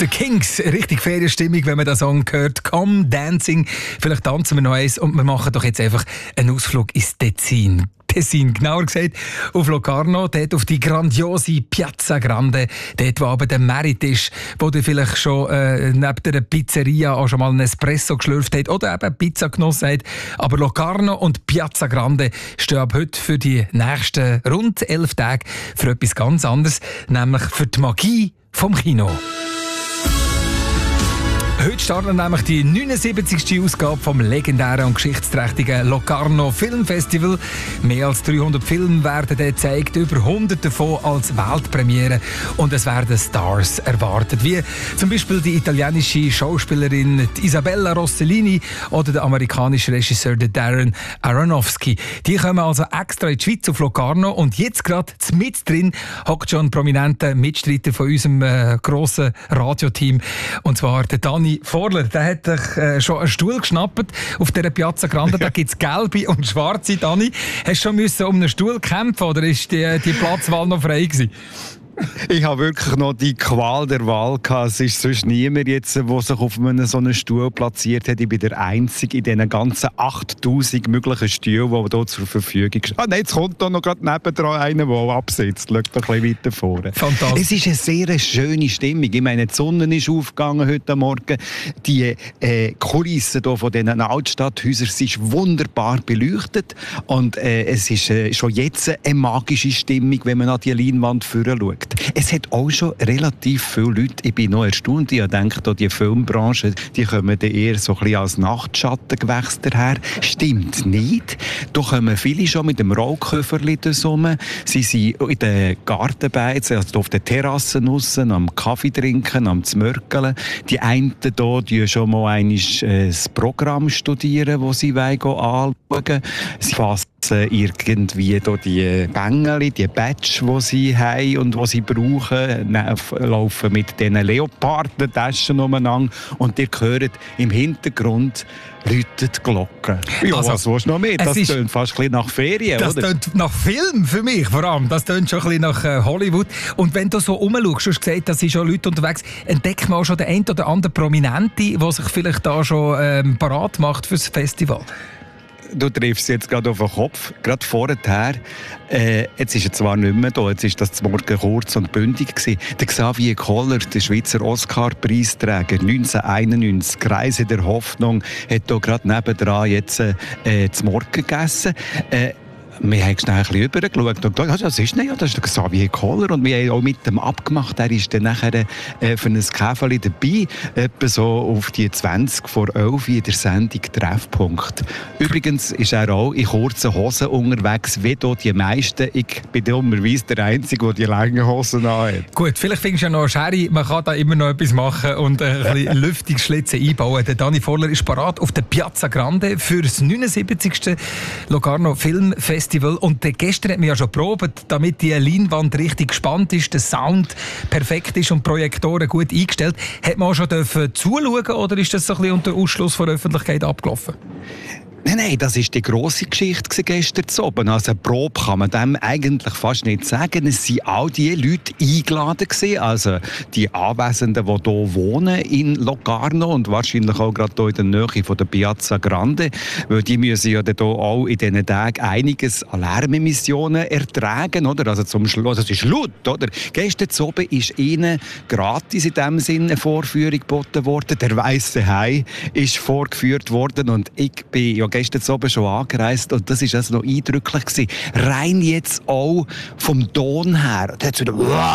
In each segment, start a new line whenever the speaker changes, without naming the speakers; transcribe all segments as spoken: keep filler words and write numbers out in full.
The Kings, richtig Ferienstimmung, wenn man den Song hört. Come Dancing. Vielleicht tanzen wir noch eins und wir machen doch jetzt einfach einen Ausflug ins Tessin. Tessin, genauer gesagt auf Locarno, dort auf die grandiose Piazza Grande, dort wo aber der Merit-Tisch, wo du vielleicht schon äh, neben der Pizzeria auch schon mal einen Espresso geschlürft hat oder eben Pizza genossen hat. Aber Locarno und Piazza Grande stehen ab heute für die nächsten rund elf Tage für etwas ganz anderes, nämlich für die Magie vom Kino. Heute startet nämlich die neunundsiebzigste Ausgabe vom legendären und geschichtsträchtigen Locarno Filmfestival. Mehr als dreihundert Filme werden dort gezeigt, über hundert davon als Weltpremiere. Und es werden Stars erwartet, wie zum Beispiel die italienische Schauspielerin Isabella Rossellini oder der amerikanische Regisseur Darren Aronofsky. Die kommen also extra in die Schweiz auf Locarno und jetzt gerade mit drin hockt schon ein prominenter Mitstreiter von unserem äh, grossen Radioteam, und zwar der Dani Vorler. Der hat sich äh, schon einen Stuhl geschnappt auf dieser Piazza Grande. Da gibt es gelbe und schwarze. Dani, hast du schon müssen um einen Stuhl kämpfen oder ist die, die Platzwahl noch frei gewesen?
Ich habe wirklich noch die Qual der Wahl gehabt. Es ist sonst niemand jetzt, der sich auf einem so einen Stuhl platziert hat. Ich bin der Einzige in diesen ganzen achttausend möglichen Stühlen, die hier zur Verfügung stehen. Ah nein, jetzt kommt da noch gerade nebendran einer, der absitzt. Schau doch ein bisschen weiter vorne.
Fantastisch.
Es ist eine sehr schöne Stimmung. Ich meine, die Sonne ist aufgegangen heute Morgen. Die äh, Kulissen hier von diesen Altstadthäusern sind wunderbar beleuchtet. Und äh, es ist äh, schon jetzt eine magische Stimmung, wenn man an die Leinwand vorne schaut. Es hat auch schon relativ viele Leute, ich bin noch erstaunt, ich denke, die Filmbranche, die kommen dann eher so ein bisschen als Nachtschattengewächs daher. Stimmt nicht. Da kommen viele schon mit dem Rollköfferli rum. Sie sind in den Gartenbeizen, also auf den Terrassen draussen, am Kaffee trinken, am Zmörkeln. Die einen hier die schon mal einmal äh, das Programm studieren, das sie anschauen wollen. Sie fassen irgendwie die Bängeli, die Badge, die sie haben und die sie brauchen, laufen mit diesen Leoparden-Taschen umeinander und ihr hört im Hintergrund läutet die Glocke. Ja, also, was willst du noch mehr? Das tönt fast ein bisschen nach Ferien,
das
oder?
Das tönt nach Film für mich vor allem. Das tönt schon ein bisschen nach äh, Hollywood. Und wenn du so rumschaust, du hast gesagt, da sind schon Leute unterwegs, entdeckt man auch schon den einen oder anderen Prominente, der sich vielleicht da schon ähm, parat macht für das Festival.
Du triffst jetzt gerade auf den Kopf, gerade vorher. Äh, jetzt ist er zwar nicht mehr da, jetzt ist das zum Morgen kurz und bündig gewesen. Der Xavier Koller, der Schweizer Oscar-Preisträger neunzehnhunderteinundneunzig, Kreise der Hoffnung, hat hier gerade nebendran jetzt äh, zum Morgen gegessen. Äh, Wir haben schnell ein bisschen rübergeschaut und gesagt, das ist nicht, ja, das ist der Xavier Koller. Und wir haben auch mit ihm abgemacht, er ist dann nachher äh, für ein Käferli dabei, etwa so auf die zwanzig vor elf in der Sendung Treffpunkt. Übrigens ist er auch in kurzen Hosen unterwegs, wie hier die meisten. Ich bin dummerweise der Einzige, der die langen Hosen anhat.
Gut, vielleicht findest du ja noch Sherry, man kann da immer noch etwas machen und ein bisschen Lüftungsschlitzen einbauen. Der Dani Vorler ist parat auf der Piazza Grande für das neunundsiebzigste Locarno Filmfestival. Und gestern haben wir ja schon probiert, damit die Leinwand richtig gespannt ist, der Sound perfekt ist und Projektoren gut eingestellt. Hat man auch schon dürfen zuschauen oder ist das so ein bisschen unter Ausschluss von der Öffentlichkeit abgelaufen?
Nein, nein, das war die grosse Geschichte gestern zu oben. Also eine Probe kann man dem eigentlich fast nicht sagen. Es waren all die Leute eingeladen gewesen, also die Anwesenden, die hier wohnen in Locarno und wahrscheinlich auch gerade hier in der Nähe von der Piazza Grande, weil die müssen ja hier auch in diesen Tagen einiges an Lärmemissionen ertragen, oder? Also zum Schluss, also es ist laut, oder? Gestern zu oben ist ihnen gratis in diesem Sinne eine Vorführung geboten worden. Der Weiße Hai ist vorgeführt worden und ich bin ja gestern oben schon angereist und das war also noch eindrücklich gewesen. Rein jetzt auch vom Ton her. Da hat so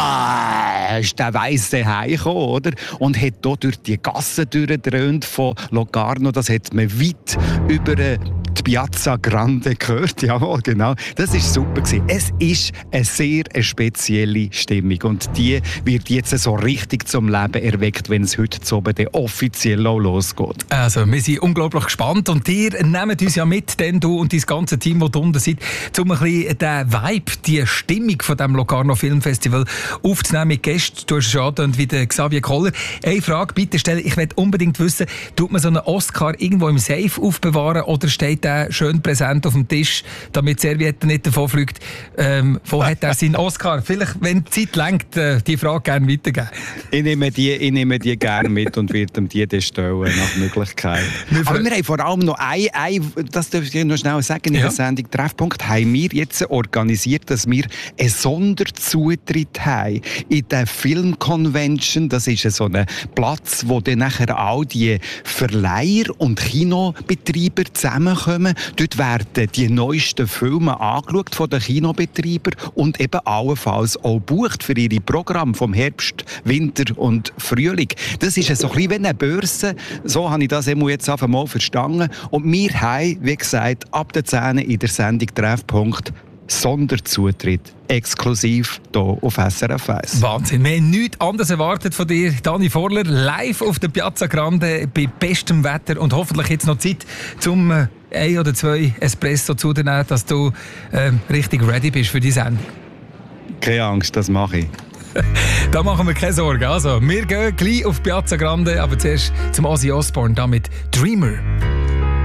der, ist der Weiße Hai gekommen, oder? Und hat hier durch die Gassen durchgedröhnt von Locarno. Das hat man weit über die Piazza Grande gehört. Jawohl, genau. Das war super gewesen. Es ist eine sehr eine spezielle Stimmung und die wird jetzt so richtig zum Leben erweckt, wenn es heute zu oben offiziell auch losgeht.
Also, wir sind unglaublich gespannt und ihr nehmt uns ja mit, denn du und das ganze Team, das da unten seid, um ein bisschen den Vibe, die Stimmung von dem Locarno Filmfestival aufzunehmen mit Gästen. Du hast es schon angehört, wie der Xavier Koller. Eine Frage bitte stellen, ich möchte unbedingt wissen, tut man so einen Oscar irgendwo im Safe aufbewahren oder steht er schön präsent auf dem Tisch, damit die Serviette nicht davon fliegt. Ähm, wo hat er seinen Oscar? Vielleicht, wenn die Zeit reicht, äh, die Frage gerne weitergeben.
Ich nehme die, ich nehme die gerne mit und werde ihm die dann stellen, nach Möglichkeit. Aber wir haben vor allem noch ein, ein das darf ich noch schnell sagen, in
ja.
der Sendung Treffpunkt haben wir jetzt organisiert, dass wir einen Sonderzutritt haben in der Filmconvention. Das ist so ein Platz, wo dann nachher all die Verleiher und Kinobetreiber zusammenkommen. Dort werden die neuesten Filme angeschaut von den Kinobetreibern und eben allenfalls auch bucht für ihre Programme vom Herbst, Winter und Frühling. Das ist so ein bisschen wie eine Börse. So habe ich das jetzt einfach mal verstanden. Und wir haben, wie gesagt, ab der zehn in der Sendung Treffpunkt Sonderzutritt, exklusiv hier auf S R F eins.
Wahnsinn, wir haben nichts anderes erwartet von dir, Dani Vorler, live auf der Piazza Grande bei bestem Wetter und hoffentlich jetzt noch Zeit, zum äh, ein oder zwei Espresso zu dir nehmen, dass du äh, richtig ready bist für die Sendung.
Keine Angst, das mache ich.
Da machen wir keine Sorgen. Also, wir gehen gleich auf Piazza Grande, aber zuerst zum Ozzy Osbourne, da mit Dreamer.